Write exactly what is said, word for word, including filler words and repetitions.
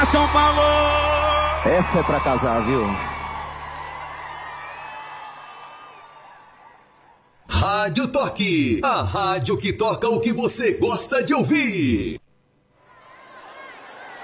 São Paulo! Essa é pra casar, viu? Rádio Toque, a rádio que toca o que você gosta de ouvir.